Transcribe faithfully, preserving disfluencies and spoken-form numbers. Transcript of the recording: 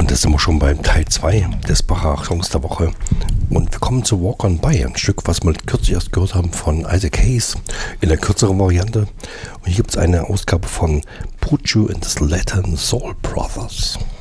Und das sind wir schon beim Teil zwei des Bachach-Songs der Woche. Und wir kommen zu Walk On By, ein Stück, was wir kürzlich erst gehört haben von Isaac Hayes in der kürzeren Variante. Und hier gibt es eine Ausgabe von Put You in the Latin Soul Brothers.